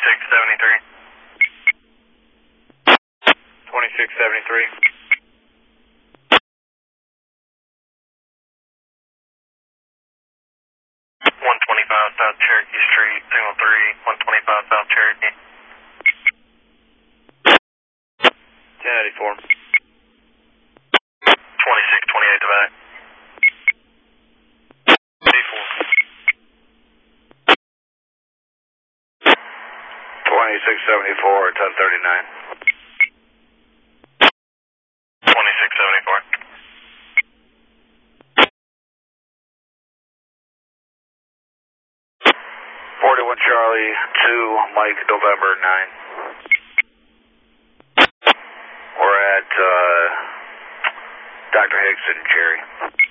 2673. 2673. 125 South Cherokee Street, Signal 3, 125 South Cherokee. 1084. 2628 to back. 84. 2674, 1039. 2674. 41 Charlie, 2 Mike, November 9. We're at Dr. Higgs and Cherry.